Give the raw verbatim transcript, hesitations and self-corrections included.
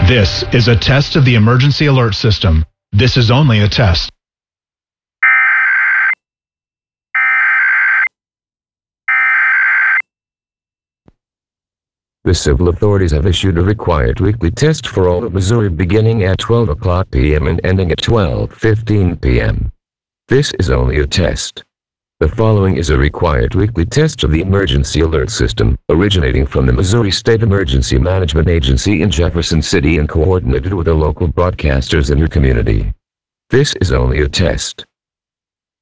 This is a test of the emergency alert system. This is only a test. The civil authorities have issued a required weekly test for all of Missouri beginning at twelve o'clock p m and ending at twelve fifteen p m This is only a test. The following is a required weekly test of the emergency alert system, originating from the Missouri State Emergency Management Agency in Jefferson City and coordinated with the local broadcasters in your community. This is only a test.